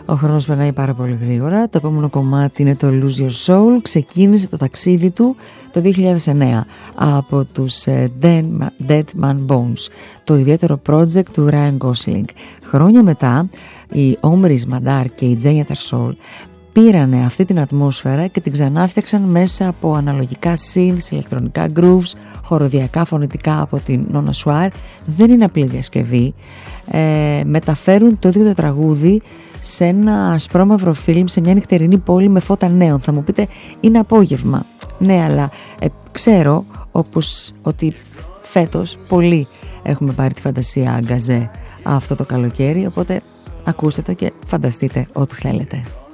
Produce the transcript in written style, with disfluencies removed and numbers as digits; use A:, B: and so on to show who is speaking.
A: Ο χρόνος περνάει πάρα πολύ γρήγορα. Το επόμενο κομμάτι είναι το Lose Your Soul. Ξεκίνησε το ταξίδι του το 2009 από τους Dead Man Bones, το ιδιαίτερο project του Ryan Gosling. Χρόνια μετά οι Omris Madar και η Jenya Tarsol πήρανε αυτή την ατμόσφαιρα και την ξανάφτιαξαν μέσα από αναλογικά synths, ηλεκτρονικά grooves, χοροδιακά φωνητικά από την Nona Swire. Δεν είναι απλή διασκευή. Μεταφέρουν το ίδιο το τραγούδι σε ένα ασπρόμαυρο φιλμ σε μια νυχτερινή πόλη με φώτα νέων. Θα μου πείτε, είναι απόγευμα. Ναι, αλλά ξέρω ότι φέτος πολλοί έχουμε πάρει τη φαντασία γκαζέ αυτό το καλοκαίρι, οπότε ακούστε το και φανταστείτε ό,τι θέλετε.